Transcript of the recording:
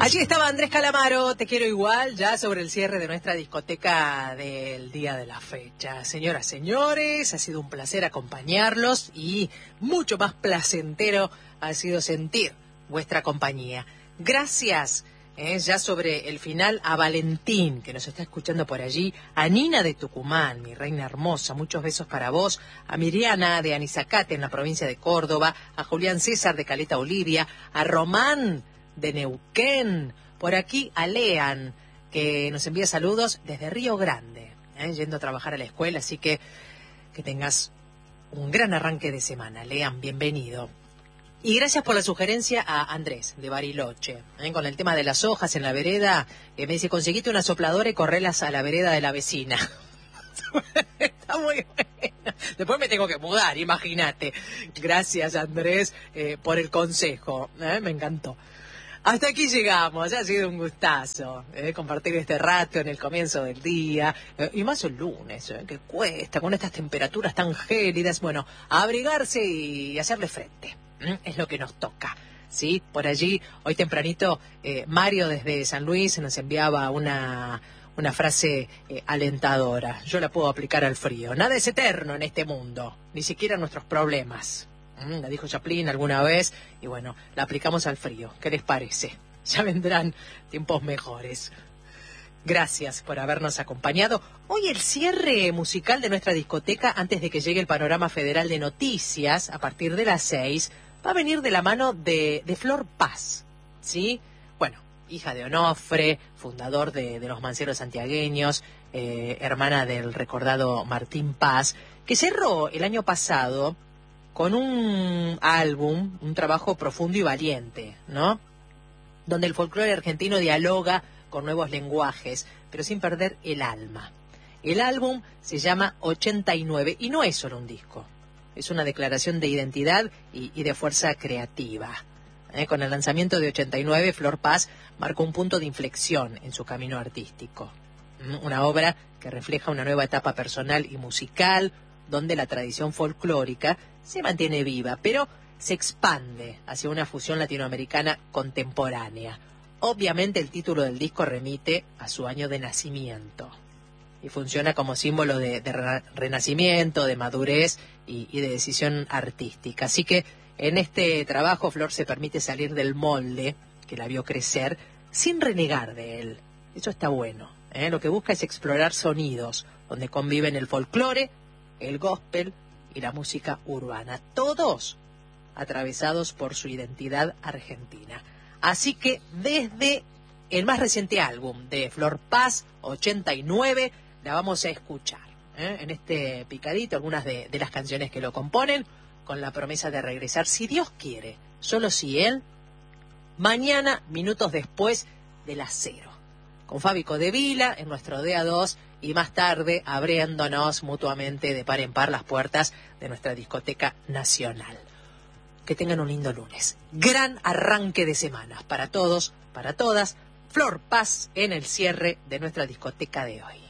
Allí estaba Andrés Calamaro, Te quiero igual, ya sobre el cierre de nuestra discoteca del día de la fecha. Señoras, señores, ha sido un placer acompañarlos y mucho más placentero ha sido sentir vuestra compañía. Gracias, ya sobre el final, a Valentín, que nos está escuchando por allí, a Nina de Tucumán, mi reina hermosa, muchos besos para vos, a Miriana de Anizacate en la provincia de Córdoba, a Julián César de Caleta Olivia, a Román de Neuquén, por aquí a Lean, que nos envía saludos desde Río Grande, yendo a trabajar a la escuela, así que tengas un gran arranque de semana. Lean, bienvenido. Y gracias por la sugerencia a Andrés de Bariloche, con el tema de las hojas en la vereda, me dice, conseguite una sopladora y correlas a la vereda de la vecina. Está muy buena. Después me tengo que mudar, imagínate. Gracias, Andrés, por el consejo, me encantó. Hasta aquí llegamos, ha sido un gustazo compartir este rato en el comienzo del día, y más el lunes, que cuesta con estas temperaturas tan gélidas. Bueno, a abrigarse y hacerle frente, es lo que nos toca, ¿sí? Por allí, hoy tempranito, Mario desde San Luis nos enviaba una frase alentadora. Yo la puedo aplicar al frío. Nada es eterno en este mundo, ni siquiera nuestros problemas. La dijo Chaplin alguna vez, y bueno, la aplicamos al frío. ¿Qué les parece? Ya vendrán tiempos mejores. Gracias por habernos acompañado. Hoy el cierre musical de nuestra discoteca, antes de que llegue el panorama federal de noticias, a partir de las 6, va a venir de la mano de Flor Paz, ¿sí? Bueno, hija de Onofre, fundador de los Manceros Santiagueños, hermana del recordado Martín Paz, que cerró el año pasado con un álbum, un trabajo profundo y valiente, ¿no? Donde el folclore argentino dialoga con nuevos lenguajes, pero sin perder el alma. El álbum se llama 89 y no es solo un disco, es una declaración de identidad y de fuerza creativa. Con el lanzamiento de 89, Flor Paz marcó un punto de inflexión en su camino artístico. Una obra que refleja una nueva etapa personal y musical, donde la tradición folclórica se mantiene viva, pero se expande hacia una fusión latinoamericana contemporánea. Obviamente el título del disco remite a su año de nacimiento y funciona como símbolo de renacimiento, de madurez y de decisión artística. Así que en este trabajo Flor se permite salir del molde que la vio crecer sin renegar de él. Eso está bueno, Lo que busca es explorar sonidos donde conviven el folclore, el gospel y la música urbana, todos atravesados por su identidad argentina. Así que desde el más reciente álbum de Flor Paz, 89, la vamos a escuchar, en este picadito, algunas de las canciones que lo componen, con la promesa de regresar, si Dios quiere, solo si Él, mañana, minutos después de las 0. Con Fabi Codevila en nuestro DA2 y más tarde abriéndonos mutuamente de par en par las puertas de nuestra discoteca nacional. Que tengan un lindo lunes. Gran arranque de semana para todos, para todas. Flor Paz en el cierre de nuestra discoteca de hoy.